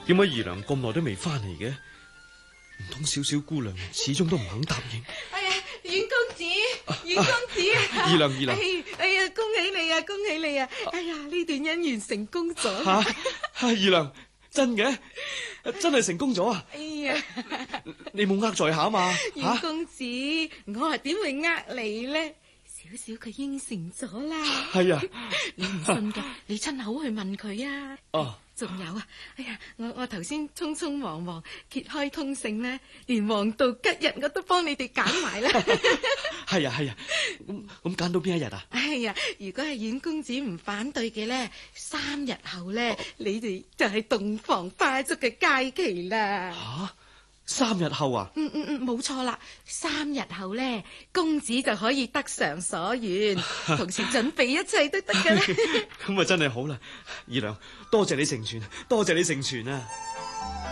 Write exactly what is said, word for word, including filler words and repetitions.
點解二娘咁耐都未翻嚟嘅？唔通小小姑娘始終都唔肯答應？ 哎呀，阮公子，阮公子啊！ 二娘，二娘， 哎呀，恭喜你啊，恭喜你啊！哎呀，呢段姻緣成功咗。 吓，二娘，真嘅，真係成功咗啊！ 哎呀， 你冇呃在下嘛？ 阮公子，我係點會呃你呢？少少佢應承咗啦。 係啊， 你唔信嘅，你親口去問佢啊。 哦， 仲有啊，哎呀，我我頭先匆匆忙忙揭開通勝咧，連黃道吉日我都幫你哋揀埋啦。 係啊係啊，咁咁揀到邊一日啊？ 哎呀，如果係阮公子唔反對嘅咧，三日後咧，哦、你哋就係洞房花燭嘅佳期啦。 吓？三日後啊？ 嗯嗯嗯，冇錯啦。三日後咧，公子就可以得償所願，同時準備一切都得噶啦。 咁啊，真係好啦，二娘，多謝你成全，多謝你成全啊！